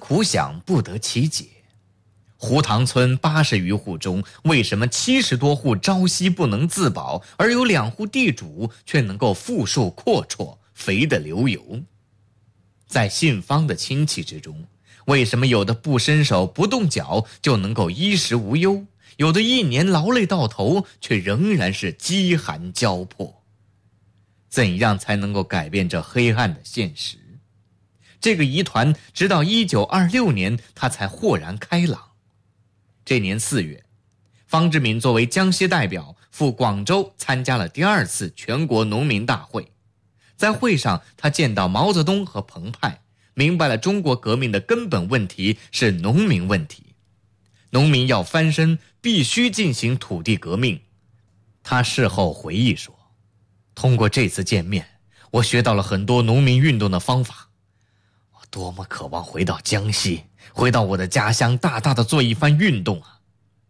苦想不得其解。胡塘村80余户中，为什么70多户朝夕不能自保，而有2户地主却能够富庶阔绰，肥得流油？在姓方的亲戚之中，为什么有的不伸手不动脚就能够衣食无忧，有的一年劳累到头，却仍然是饥寒交迫？怎样才能够改变这黑暗的现实？这个疑团直到1926年他才豁然开朗。这年4月，方志敏作为江西代表赴广州参加了第2次全国农民大会。在会上，他见到毛泽东和彭湃，明白了中国革命的根本问题是农民问题。农民要翻身，必须进行土地革命。他事后回忆说，通过这次见面，我学到了很多农民运动的方法。我多么渴望回到江西，回到我的家乡，大大的做一番运动啊！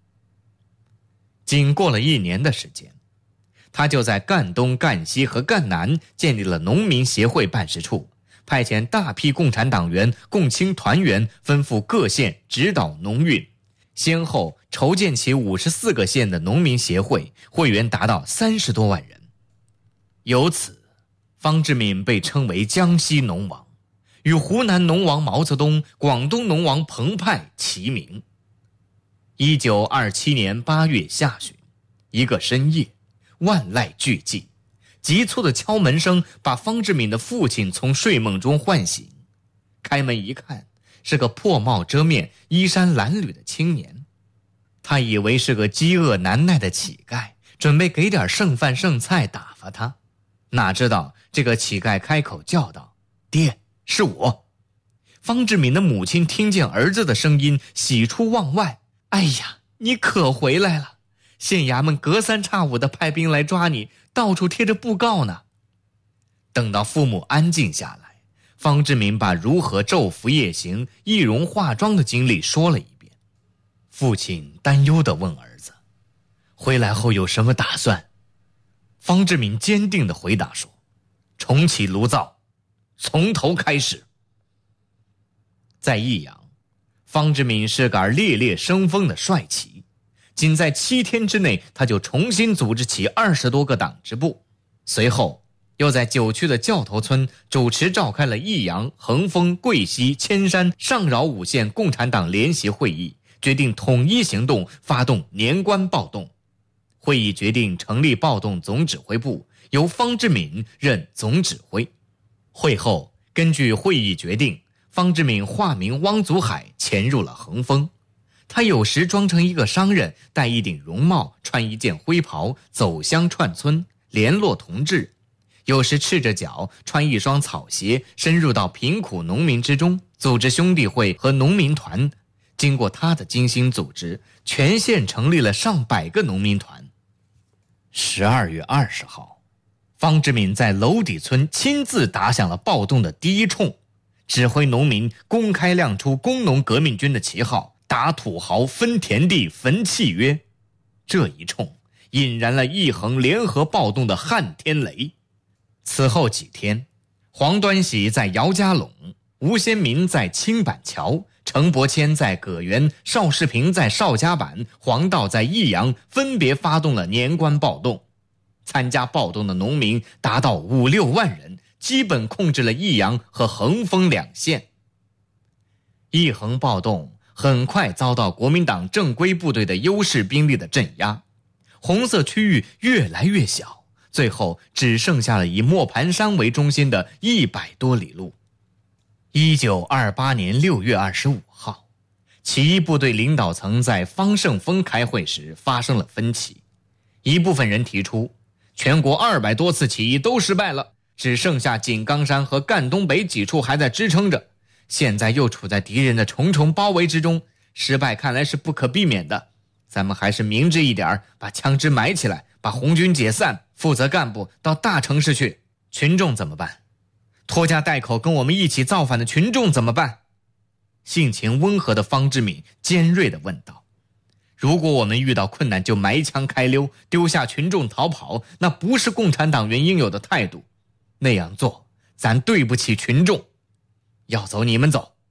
仅过了1年的时间，他就在赣东、赣西和赣南建立了农民协会办事处，派遣大批共产党员、共青团员分赴各县指导农运，先后筹建起54个县的农民协会，会员达到30多万人。由此，方志敏被称为江西农王，与湖南农王毛泽东、广东农王彭湃齐名。1927年8月下旬，一个深夜，万籁俱寂，急促的敲门声把方志敏的父亲从睡梦中唤醒。开门一看，是个破帽遮面、衣衫褴褛的青年。他以为是个饥饿难耐的乞丐，准备给点剩饭剩菜打发他。哪知道这个乞丐开口叫道：“爹，是我。”方志敏的母亲听见儿子的声音，喜出望外：“哎呀，你可回来了！县衙门隔3差5的派兵来抓你，到处贴着布告呢。”等到父母安静下来，方志敏把如何昼伏夜行、易容化妆的经历说了一遍。父亲担忧地问儿子：“回来后有什么打算？”方志敏坚定地回答说：“重启炉灶，从头开始。”在益阳，方志敏是杆烈烈生风的帅旗，仅在7天之内，他就重新组织起20多个党支部。随后又在9区的教头村主持召开了益阳、横峰、贵溪、铅山、上饶5县共产党联席会议，决定统一行动，发动年关暴动。会议决定成立暴动总指挥部，由方志敏任总指挥。会后，根据会议决定，方志敏化名汪祖海潜入了横峰。他有时装成一个商人，戴一顶绒帽，穿一件灰袍，走乡串村，联络同志；有时赤着脚，穿一双草鞋，深入到贫苦农民之中，组织兄弟会和农民团。经过他的精心组织，全县成立了上百个农民团。12月20号，方志敏在娄底村亲自打响了暴动的第一铳，指挥农民公开亮出工农革命军的旗号，打土豪、分田地、焚契约。这一铳引燃了义横联合暴动的撼天雷。此后几天，黄端喜在姚家垄，吴先民在青板桥，程伯谦在葛源，邵世平在邵家坂，黄道在益阳，分别发动了年关暴动。参加暴动的农民达到5-6万人，基本控制了益阳和横峰2县。义横暴动很快遭到国民党正规部队的优势兵力的镇压，红色区域越来越小，最后只剩下了以磨盘山为中心的100多里路。1928年6月25号，起义部队领导层在方胜峰开会时发生了分歧。一部分人提出，全国200多次起义都失败了，只剩下井冈山和赣东北几处还在支撑着，现在又处在敌人的重重包围之中，失败看来是不可避免的。咱们还是明智一点，把枪支埋起来，把红军解散，负责干部到大城市去。群众怎么办？拖家带口跟我们一起造反的群众怎么办？性情温和的方志敏尖锐地问道。如果我们遇到困难就埋枪开溜，丢下群众逃跑，那不是共产党员应有的态度。那样做，咱对不起群众。要走你们走，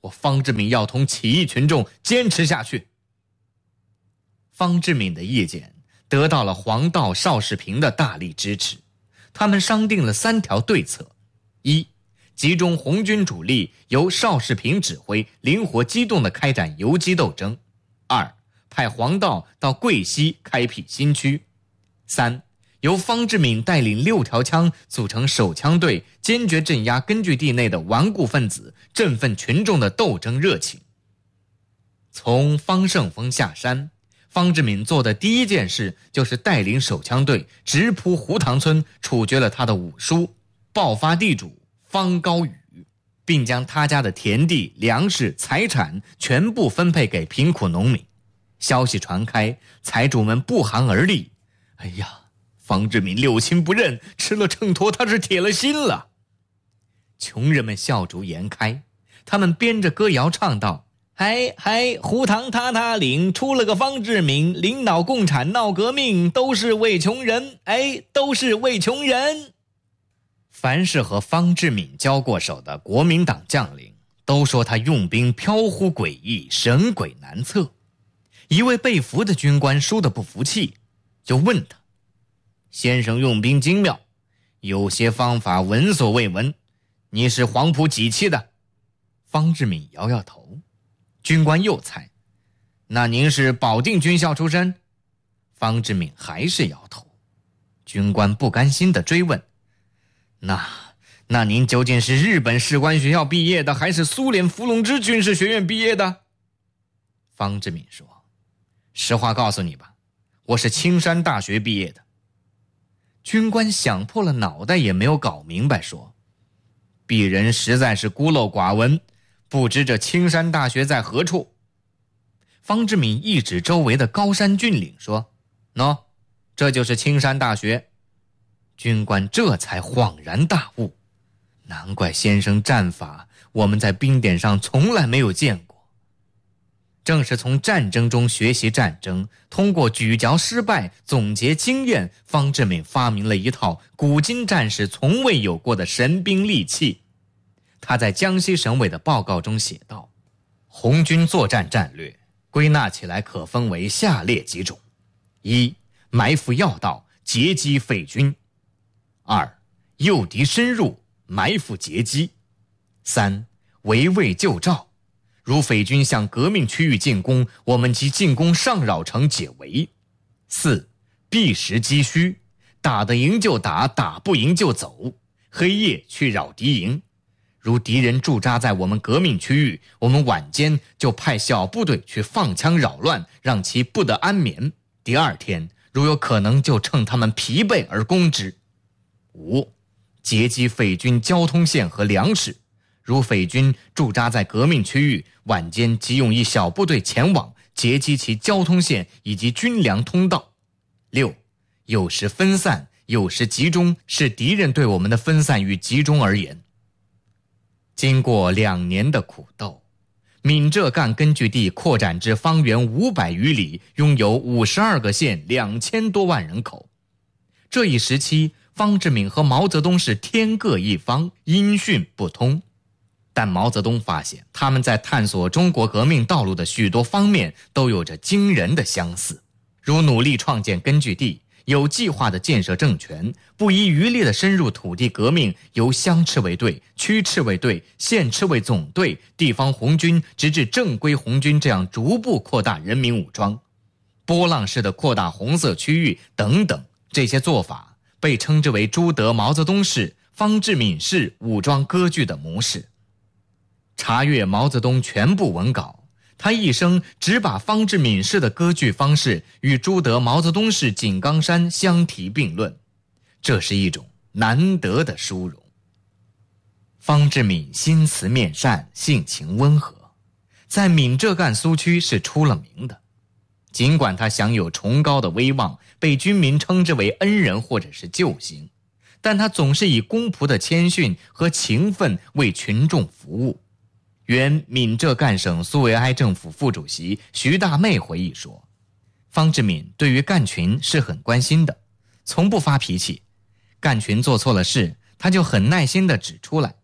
我方志敏要同起义群众坚持下去。方志敏的意见得到了黄道、邵世平的大力支持，他们商定了3条对策：一、集中红军主力，由邵世平指挥，灵活机动地开展游击斗争；二、派黄道到桂西开辟新区；三、由方志敏带领6条枪组成手枪队，坚决镇压根据地内的顽固分子，振奋群众的斗争热情。从方胜峰下山，方志敏做的第一件事就是带领手枪队直扑胡塘村，处决了他的五叔，爆发地主方高宇，并将他家的田地、粮食、财产全部分配给贫苦农民。消息传开，财主们不寒而栗。哎呀，方志敏六亲不认，吃了秤砣他是铁了心了。穷人们笑逐颜开，他们编着歌谣唱道：嗨嗨，胡塘塔塔岭出了个方志敏，领导共产闹革命，都是为穷人，哎，都是为穷人。凡是和方志敏交过手的国民党将领，都说他用兵飘忽诡异，神鬼难测。一位被俘的军官输得不服气，就问他：先生用兵精妙，有些方法闻所未闻，你是黄埔几期的？方志敏摇摇头。军官又猜：那您是保定军校出身？方志敏还是摇头。军官不甘心地追问：那您究竟是日本士官学校毕业的，还是苏联伏龙芝军事学院毕业的？方志敏说：实话告诉你吧，我是青山大学毕业的。军官想破了脑袋也没有搞明白，说：鄙人实在是孤陋寡闻，不知这青山大学在何处。方志敏一指周围的高山峻岭，说：喏，这就是青山大学。军官这才恍然大悟，难怪先生战法我们在兵典上从来没有见过。正是从战争中学习战争，通过咀嚼失败总结经验，方志敏发明了一套古今战士从未有过的神兵利器。他在江西省委的报告中写道：红军作战战略归纳起来可分为下列几种：一、埋伏要道，截击匪军；二、诱敌深入，埋伏截击；三、围魏救赵，如匪军向革命区域进攻，我们即进攻上饶城解围；四、避实击虚，打得赢就打，打不赢就走，黑夜去扰敌营。如敌人驻扎在我们革命区域，我们晚间就派小部队去放枪扰乱，让其不得安眠。第二天如有可能，就趁他们疲惫而攻之。五、截击匪军交通线和粮食，如匪军驻扎在革命区域，晚间即用一小部队前往，截击其交通线以及军粮通道。六、有时分散，有时集中，是敌人对我们的分散与集中而言。经过2年的苦斗，闽浙赣根据地扩展至方圆500余里，拥有52个县，2000多万人口。这一时期，方志敏和毛泽东是天各一方，音讯不通。但毛泽东发现，他们在探索中国革命道路的许多方面都有着惊人的相似，如努力创建根据地，有计划地建设政权，不遗余力地深入土地革命，由乡赤卫队、区赤卫队、县赤卫总队、地方红军直至正规红军，这样逐步扩大人民武装，波浪式的扩大红色区域等等。这些做法被称之为朱德、毛泽东式、方志敏式武装割据的模式。查阅毛泽东全部文稿，他一生只把方志敏式的割据方式与朱德、毛泽东式井冈山相提并论，这是一种难得的殊荣。方志敏心慈面善，性情温和，在闽浙赣苏区是出了名的。尽管他享有崇高的威望，被军民称之为恩人或者是救星，但他总是以公仆的谦逊和勤奋为群众服务。原闽浙赣省苏维埃政府副主席徐大妹回忆说，方志敏对于干群是很关心的，从不发脾气，干群做错了事他就很耐心地指出来，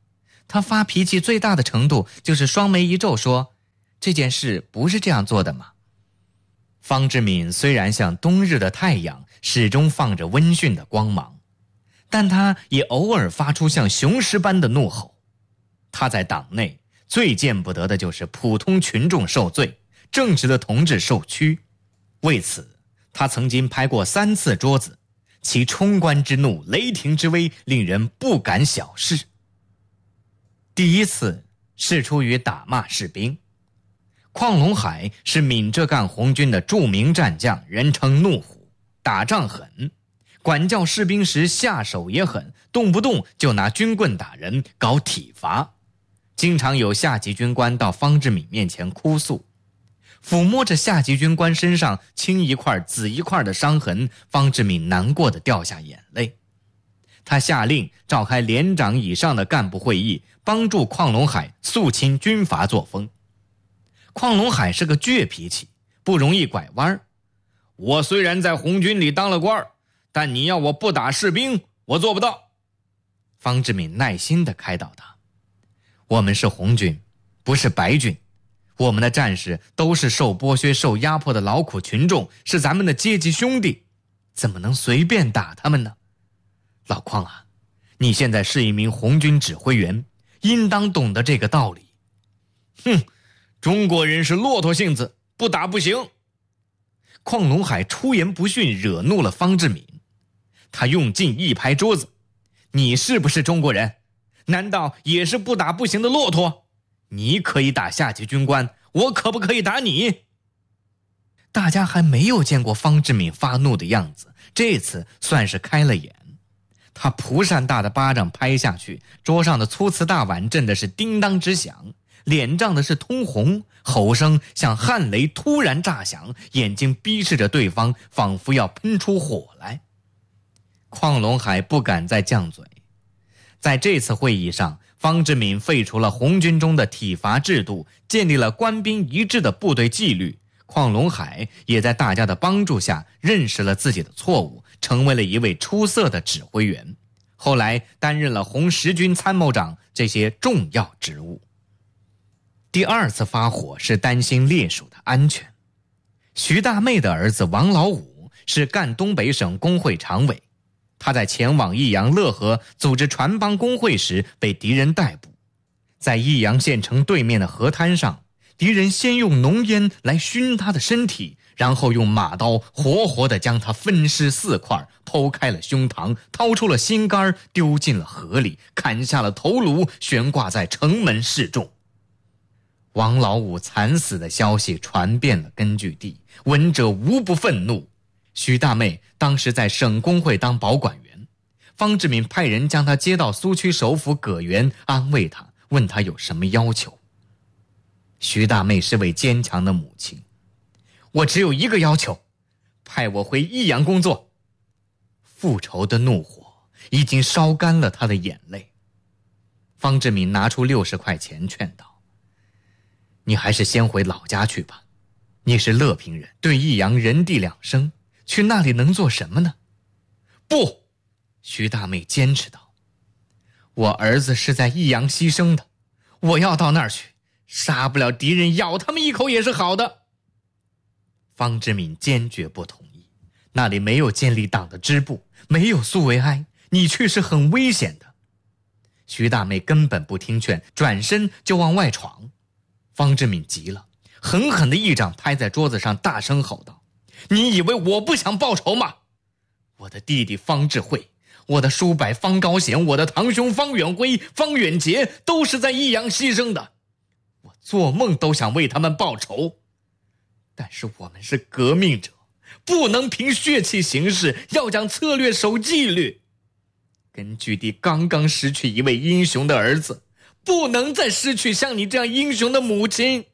他发脾气最大的程度就是双眉一皱说，这件事不是这样做的吗？方志敏虽然像冬日的太阳，始终放着温驯的光芒，但他也偶尔发出像雄狮般的怒吼。他在党内最见不得的就是普通群众受罪，正直的同志受屈。为此，他曾经拍过3次桌子，其冲冠之怒，雷霆之威，令人不敢小视。第一次是出于打骂士兵。邝龙海是闽浙赣红军的著名战将，人称怒虎，打仗狠，管教士兵时下手也狠，动不动就拿军棍打人，搞体罚。经常有下级军官到方志敏面前哭诉，抚摸着下级军官身上青一块紫一块的伤痕，方志敏难过的掉下眼泪。他下令召开连长以上的干部会议，帮助邝龙海肃清军阀作风。邝龙海是个倔脾气，不容易拐弯。我虽然在红军里当了官，但你要我不打士兵，我做不到。方志敏耐心地开导他，我们是红军，不是白军，我们的战士都是受剥削受压迫的劳苦群众，是咱们的阶级兄弟，怎么能随便打他们呢？老邝啊，你现在是一名红军指挥员，应当懂得这个道理。哼，中国人是骆驼性子，不打不行。邝龙海出言不逊，惹怒了方志敏。他用劲一拍桌子，你是不是中国人？难道也是不打不行的骆驼？你可以打下级军官，我可不可以打你？大家还没有见过方志敏发怒的样子，这次算是开了眼。他蒲扇大的巴掌拍下去，桌上的粗瓷大碗震的是叮当直响，脸涨的是通红，吼声像旱雷突然炸响，眼睛逼视着对方，仿佛要喷出火来。邝龙海不敢再犟嘴。在这次会议上，方志敏废除了红军中的体罚制度，建立了官兵一致的部队纪律。邝龙海也在大家的帮助下认识了自己的错误，成为了一位出色的指挥员，后来担任了红十军参谋长这些重要职务。第2次发火是担心烈属的安全。徐大妹的儿子王老五是赣东北省工会常委，他在前往益阳乐和组织船帮工会时被敌人逮捕。在益阳县城对面的河滩上，敌人先用浓烟来熏他的身体，然后用马刀活活地将他分尸4块，剖开了胸膛，掏出了心肝，丢进了河里，砍下了头颅，悬挂在城门示众。王老五惨死的消息传遍了根据地，闻者无不愤怒。徐大妹当时在省工会当保管员，方志敏派人将她接到苏区首府葛源，安慰她，问她有什么要求。徐大妹是位坚强的母亲，我只有一个要求，派我回益阳工作。复仇的怒火已经烧干了她的眼泪。方志敏拿出60块钱劝道，你还是先回老家去吧，你是乐平人，对益阳人地两生，去那里能做什么呢？不，徐大妹坚持道，我儿子是在益阳牺牲的，我要到那儿去，杀不了敌人，咬他们一口也是好的。方志敏坚决不同意，那里没有建立党的支部，没有苏维埃，你去是很危险的。徐大妹根本不听劝，转身就往外闯。方志敏急了，狠狠地一掌拍在桌子上，大声吼道，你以为我不想报仇吗？我的弟弟方志慧，我的叔伯方高显，我的堂兄方远辉、方远杰都是在益阳牺牲的，我做梦都想为他们报仇。但是我们是革命者，不能凭血气行事，要讲策略守纪律。根据地刚刚失去一位英雄的儿子，不能再失去像你这样英雄的母亲。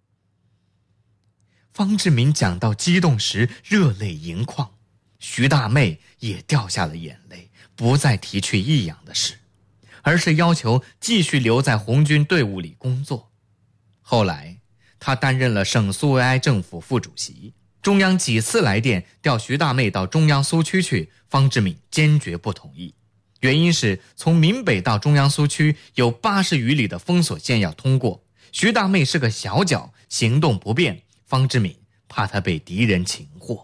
方志敏讲到激动时热泪盈眶，徐大妹也掉下了眼泪，不再提去益阳的事，而是要求继续留在红军队伍里工作。后来他担任了省苏维埃政府副主席，中央几次来电调徐大妹到中央苏区去，方志敏坚决不同意。 原因是从闽北到中央苏区有80余里的封锁线要通过，徐大妹是个小脚，行动不便，方志敏怕她被敌人擒获。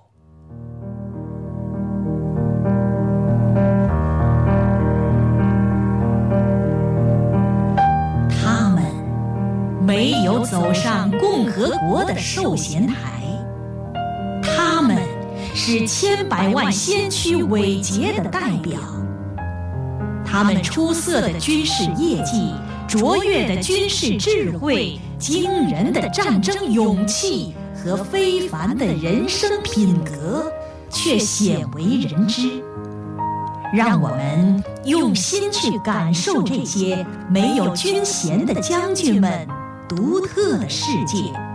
他们没有走上共和国的授衔台，他们是千百万先驱伟捷的代表。他们出色的军事业绩、卓越的军事智慧、惊人的战争勇气和非凡的人生品格，却鲜为人知。让我们用心去感受这些没有军衔的将军们独特的世界。